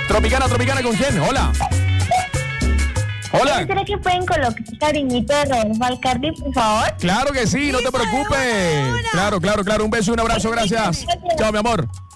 Tropicana, ¿con quién? Hola. Hola. ¿Será que pueden colocar cariñito de Rodolfo Alcardi, por favor? Claro que sí, no te preocupes. Claro. Un beso y un abrazo, gracias. Chao, mi amor.